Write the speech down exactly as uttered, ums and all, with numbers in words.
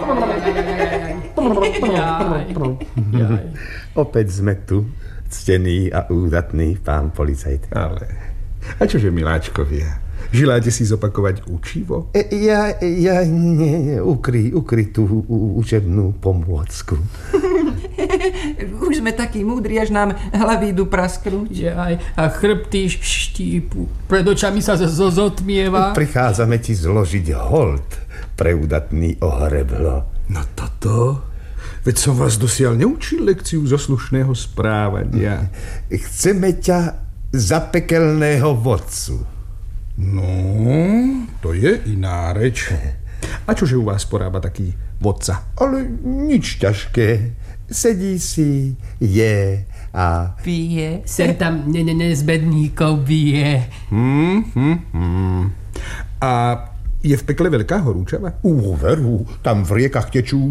Opäť sme tu, ctený a údatný pán policajt. Ale, a čože, miláčkovia? Želáte si zopakovať učivo? E, ja, ja nie, ukry, ukrytú učebnú pomôcku. Už sme takí múdri, až nám hlavy idú prasknúť. Jaj, a chrbty štípu. Pred očami sa zotmieva. Prichádzame ti zložiť hold pre údatný ohreblo. No toto... Veď som vás dosiaľ neučil lekciu zo slušného správania. Chceme ťa za pekelného vodcu. No, to je iná reč. A čože u vás porába taký vodca? Ale nič ťažké. Sedí si, je a... Pije. Sem tam ne, ne, ne, z bedníkov bije. Hmm, hmm, hmm. A je v pekle veľká horúčava? Ú, veru, tam v riekach tečú